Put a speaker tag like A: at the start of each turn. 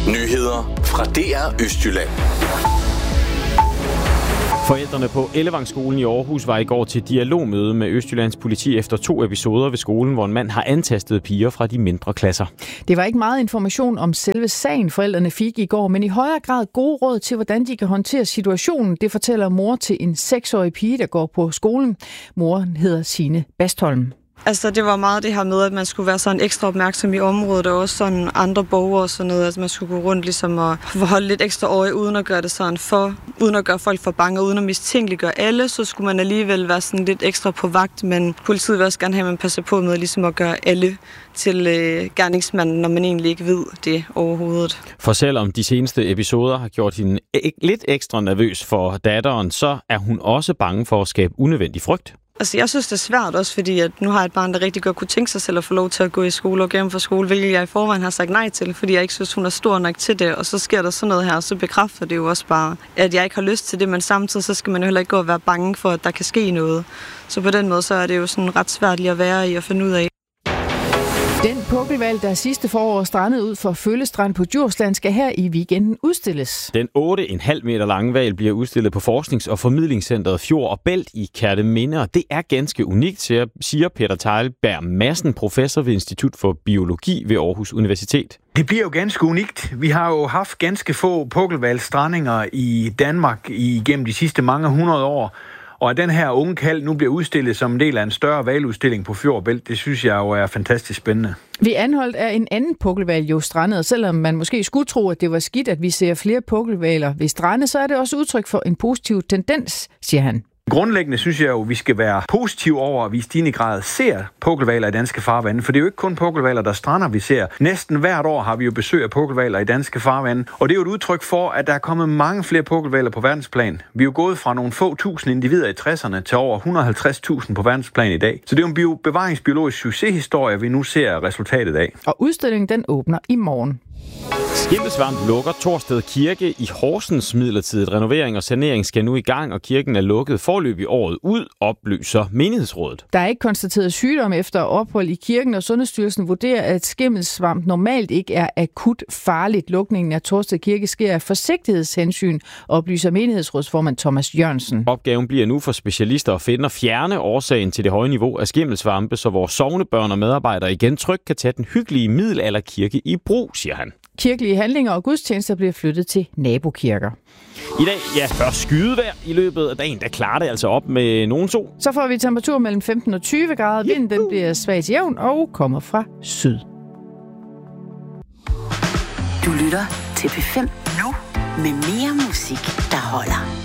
A: Nyheder fra DR Østjylland.
B: Forældrene på Ellevangsskolen i Aarhus var i går til dialogmøde med Østjyllands politi efter 2 episoder ved skolen, hvor en mand har antastet piger fra de mindre klasser.
C: Det var ikke meget information om selve sagen, forældrene fik i går, men i højere grad gode råd til, hvordan de kan håndtere situationen. Det fortæller mor til en 6-årig pige, der går på skolen. Moren hedder Signe Bastholm.
D: Altså, det var meget det her med, at man skulle være sådan ekstra opmærksom i området, og også sådan andre borgere og sådan noget. Altså, man skulle gå rundt ligesom og holde lidt ekstra øje, uden at gøre det sådan uden at gøre folk for bange, uden at mistænkeliggøre alle, så skulle man alligevel være sådan lidt ekstra på vagt, men politiet vil også gerne have, at man passer på med ligesom at gøre alle til gerningsmanden, når man egentlig ikke ved det overhovedet.
B: For selvom de seneste episoder har gjort hende lidt ekstra nervøs for datteren, så er hun også bange for at skabe unødvendig frygt.
D: Altså, jeg synes, det er svært også, fordi at nu har jeg et barn, der rigtig godt kunne tænke sig selv at få lov til at gå i skole og gennem for skole, hvilket jeg i forvejen har sagt nej til, fordi jeg ikke synes, hun er stor nok til det, og så sker der sådan noget her, og så bekræfter det jo også bare, at jeg ikke har lyst til det, men samtidig så skal man jo heller ikke gå og være bange for, at der kan ske noget. Så på den måde, så er det jo sådan ret svært lige at være i og finde ud af.
C: Den pukkelhval, der sidste forår strandede ud for Føllestrand på Djursland, skal her i weekenden udstilles. Den
B: 8,5 meter lange hval bliver udstillet på Forsknings- og Formidlingscentret Fjord og Bælt i Kerteminde, og det er ganske unikt, siger Peter Teilberg Madsen, professor ved Institut for Biologi ved Aarhus Universitet.
E: Det bliver jo ganske unikt. Vi har jo haft ganske få pukkelhvalstrandinger i Danmark igennem de sidste mange 100 år. Og at den her unge kalv nu bliver udstillet som en del af en større hvaludstilling på Fjord og Bælt, det synes jeg jo er fantastisk spændende.
C: Ved Anholt er en anden pukkelhval jo strandet, og selvom man måske skulle tro, at det var skidt, at vi ser flere pukkelhvaler ved strande, så er det også udtryk for en positiv tendens, siger han.
E: Grundlæggende synes jeg jo, at vi skal være positive over, at vi i stigende grad ser pukkelhvaler i danske farvande. For det er jo ikke kun pukkelhvaler, der strander, vi ser. Næsten hvert år har vi jo besøg af pukkelhvaler i danske farvande. Og det er jo et udtryk for, at der er kommet mange flere pukkelhvaler på verdensplan. Vi er jo gået fra nogle få tusind individer i 60'erne til over 150.000 på verdensplan i dag. Så det er jo en bevaringsbiologisk succeshistorie, vi nu ser resultatet af.
C: Og udstillingen den åbner i morgen.
B: Skimmelsvamp lukker Torsted Kirke i Horsens. Midlertidigt renovering og sanering skal nu i gang, og kirken er lukket foreløbig året ud, oplyser menighedsrådet.
C: Der er ikke konstateret sygdom efter ophold i kirken, og Sundhedsstyrelsen vurderer, at skimmelsvamp normalt ikke er akut farligt. Lukningen af Torsted Kirke sker af forsigtighedshensyn, oplyser menighedsrådsformand Thomas Jørgensen.
B: Opgaven bliver nu for specialister at finde og fjerne årsagen til det høje niveau af skimmelsvampe, så vores sognebørn og medarbejdere igen trygt kan tage den hyggelige middelalderkirke i brug, siger han.
C: Kirkelige handlinger og gudstjenester bliver flyttet til nabokirker.
B: I dag, først skydevejr i løbet af dagen, der klarer det altså op med nogen sol.
C: Så får vi temperatur mellem 15 og 20 grader. Vinden den bliver svagt jævn og kommer fra syd.
F: Du lytter til P5 nu med mere musik, der holder.